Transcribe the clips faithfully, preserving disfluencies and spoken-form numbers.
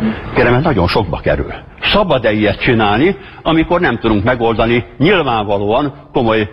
Kérem, ez nagyon sokba kerül. Szabad-e ilyet csinálni, amikor nem tudunk megoldani nyilvánvalóan komoly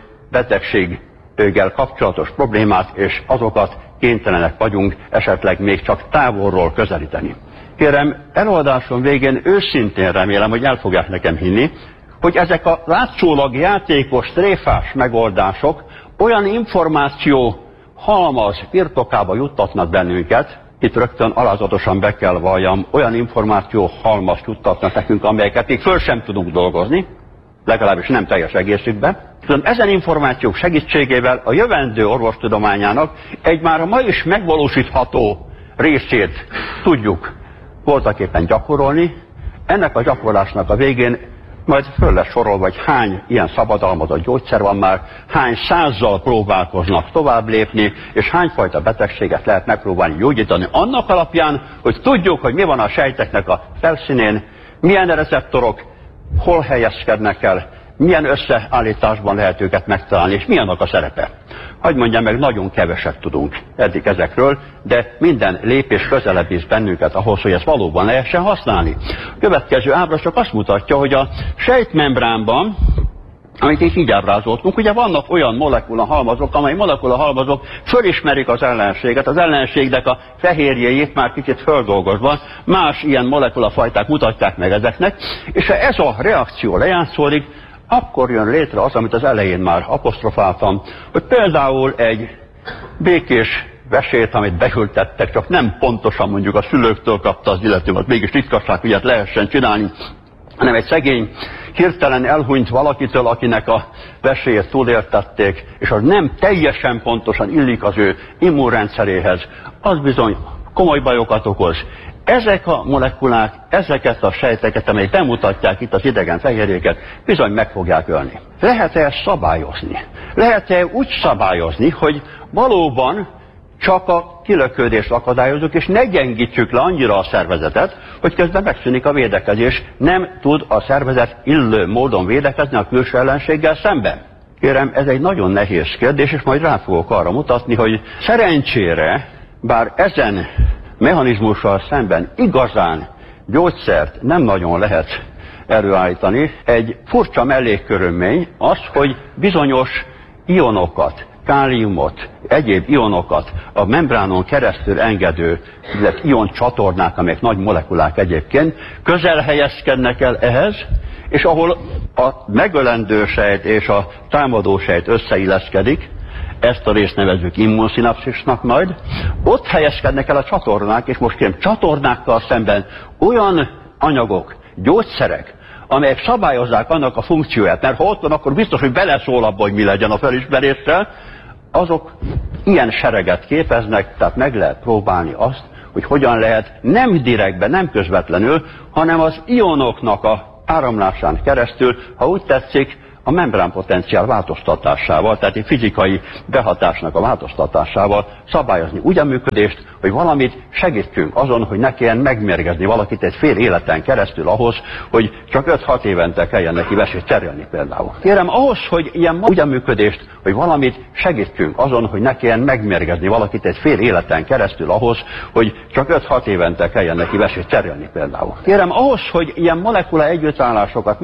betegséggel kapcsolatos problémát, és azokat kénytelenek vagyunk esetleg még csak távolról közelíteni. Kérem, előadásom végén őszintén remélem, hogy el fogják nekem hinni, hogy ezek a látszólag játékos, tréfás megoldások olyan információ halmaz birtokába juttatnak bennünket, itt rögtön alázatosan be kell valljam, olyan információ halmazt juttatnak nekünk, amelyeket még föl sem tudunk dolgozni, legalábbis nem teljes egészükben. Tudom, ezen információk segítségével a jövendő orvostudományának egy már ma is megvalósítható részét tudjuk voltaképpen gyakorolni. Ennek a gyakorlásnak a végén majd föl lesz sorolva, hogy hány ilyen szabadalmazott gyógyszer van már, hány százzal próbálkoznak tovább lépni, és hányfajta betegséget lehet megpróbálni gyógyítani annak alapján, hogy tudjuk, hogy mi van a sejteknek a felszínén, milyen receptorok, hol helyezkednek el, milyen összeállításban lehet őket megtalálni, és mi annak a szerepe. Hadd mondjam meg, nagyon keveset tudunk eddig ezekről, de minden lépés közelebb visz bennünket ahhoz, hogy ezt valóban lehessen használni. A következő ábra csak azt mutatja, hogy a sejtmembránban, amit itt így ábrázoltunk, ugye vannak olyan molekulahalmazok, amely molekulahalmazok fölismerik az ellenséget, az ellenségnek a fehérjéjét már kicsit földolgozva, más ilyen molekulafajták mutatják meg ezeknek, és ha ez a reakció lejátszódik, akkor jön létre az, amit az elején már apostrofáltam, hogy például egy békés vesét, amit beültettek, csak nem pontosan mondjuk a szülőktől kapta az illető, az mégis ritkaság, hogy ilyet lehessen csinálni, hanem egy szegény, hirtelen elhunyt valakitől, akinek a vesélyét túléltették, és az nem teljesen pontosan illik az ő immunrendszeréhez, az bizony komoly bajokat okoz. Ezek a molekulák, ezeket a sejteket, amelyek bemutatják itt az idegen fehérjéket, bizony meg fogják ölni. Lehet-e ezt szabályozni? Lehet-e úgy szabályozni, hogy valóban csak a kilökődést akadályozunk, és ne gyengítsük le annyira a szervezetet, hogy közben megszűnik a védekezés, nem tud a szervezet illő módon védekezni a külső ellenséggel szemben? Kérem, ez egy nagyon nehéz kérdés, és majd rá fogok arra mutatni, hogy szerencsére, bár ezen mechanizmussal szemben igazán gyógyszert nem nagyon lehet előállítani, egy furcsa mellékkörülmény az, hogy bizonyos ionokat, káliumot, egyéb ionokat a membránon keresztül engedő, illetve ioncsatornák, amelyek nagy molekulák egyébként, közel helyezkednek el ehhez, és ahol a megölendő sejt és a támadó sejt összeilleszkedik, ezt a részt nevezzük immunszinapszisnak majd, ott helyezkednek el a csatornák, és most kérem, csatornákkal szemben olyan anyagok, gyógyszerek, amelyek szabályozzák annak a funkcióját, mert ha ott van, akkor biztos, hogy beleszól abba, hogy mi legyen a felismeréssel, azok ilyen sereget képeznek, tehát meg lehet próbálni azt, hogy hogyan lehet nem direktben, nem közvetlenül, hanem az ionoknak a áramlásán keresztül, ha úgy tetszik, a membránpotenciál változtatásával, tehát egy fizikai behatásnak a változtatásával szabályozni úgy a működést, hogy valamit segítünk azon, hogy ne kelljen megmérgezni valakit egy fél életen keresztül ahhoz, hogy csak öt-hat évente kelljen neki vesét cserélni például. Kérem, ahhoz, hogy ilyen úgy a működést, hogy valamit segítünk azon, hogy ne kelljen megmérgezni valakit egy fél életen keresztül ahhoz, hogy csak öt-hat évente kelljen neki vesét cserélni például. Kérem, ahhoz, hogy ilyen molekula együttállásokat